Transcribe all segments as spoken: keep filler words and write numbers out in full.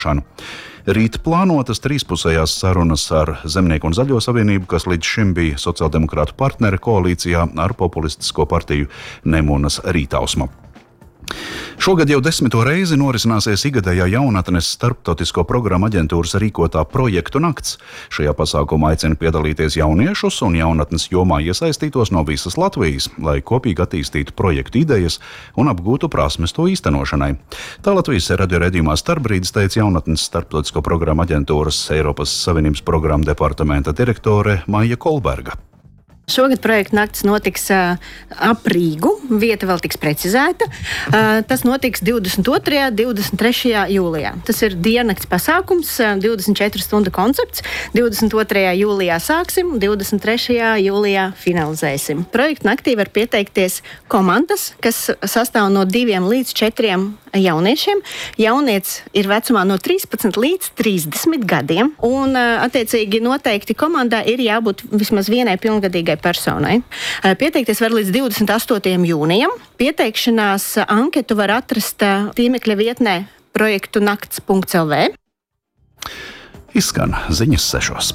Rīt plānotas trīspusējās sarunas ar Zemnieku un Zaļo savienību, kas līdz šim bija sociāldemokrātu partneri koalīcijā ar populistisko partiju Nemunas Rītausma. Šogad jau desmito reizi norisināsies igadējā jaunatnes starptautisko programmu aģentūras rīkotā projektu nakts. Šajā pasākumā aicina piedalīties jauniešus un jaunatnes jomā iesaistītos no visas Latvijas, lai kopīgi attīstītu projektu idejas un apgūtu prasmes to īstenošanai. Tā Latvijas radio redzījumā Starpbrīdis teica jaunatnes starptautisko programmu aģentūras Eiropas Savienības programmu departamenta direktore Maija Kolberga. Šogad projekta nakts notiks uh, ap Rīgu, vieta vēl tiks precizēta. Uh, tas notiks divdesmit otrajā un divdesmit trešajā jūlijā. Tas ir diennakts pasākums, uh, divdesmit četru stundu koncepts. divdesmit otrajā jūlijā sāksim, divdesmit trešajā jūlijā finalizēsim. Projekta naktī var pieteikties komandas, kas sastāv no diviem līdz četriem jauniešiem. Jaunietis ir vecumā no trīspadsmit līdz trīsdesmit gadiem, un uh, attiecīgi noteikti komandā ir jābūt vismaz vienai pilngadīgai personai. Pieteikties var līdz divdesmit astotajam jūnijam. Pieteikšanās anketu var atrast tīmekļa vietnē projektu nakts punkts el vē. Izskan ziņas sešos.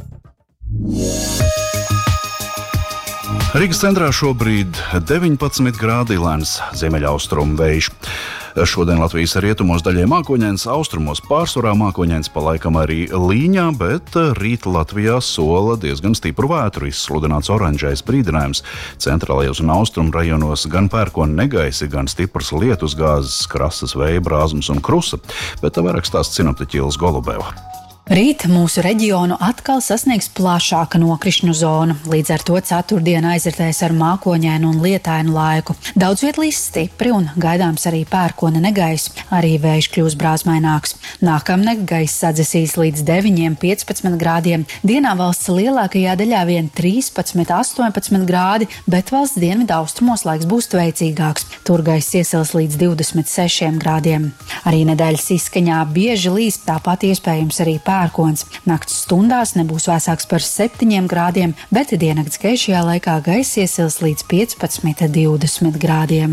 Rīgas centrā šobrīd deviņpadsmit grādi, lēns ziemeļaustrumu vējš. Šodien Latvijas rietumos daļai mākoņains, austrumos pārsvarā mākoņains, pa laikam arī līņā, bet rīt Latvijā sola diezgan stipru vētru, izsludināts oranžais brīdinājums. Centrālajos un austrumu rajonos gan pērkoni negaisi, gan stiprs lietus gāzes, krasas vēja brāzmas un krusa, bet tā vairāk stāsta sinoptiķe Ilze Golubeva. Rīt mūsu reģionu atkal sasniegs plašāka nokrišņu zona, līdz ar to ceturtdiena aizritēs ar mākoņainu un lietainu laiku. Daudz viet līs stipri un gaidāms arī pērkona negaiss, arī vējš kļūs brāzmaināks. Nākamnakt gaiss sadzesīs līdz deviņiem piecpadsmit grādiem, dienā valsts lielākajā daļā vien trīspadsmit astoņpadsmit grādi, bet valsts dienvidu austrumos laiks būs tveicīgāks, tur gaiss iesils līdz divdesmit sešiem grādiem. Arī nedēļas izskaņā bieži līs, tāpat iespējams arī pērkona. Pērkons. Nakts stundās nebūs vēsāks par septiņiem grādiem, bet diennakts gaišajā laikā gaiss iesils līdz piecpadsmit divdesmit grādiem.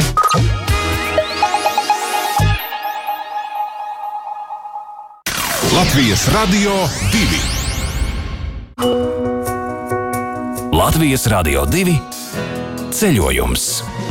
Latvijas Radio divi. Latvijas Radio divi ceļojums.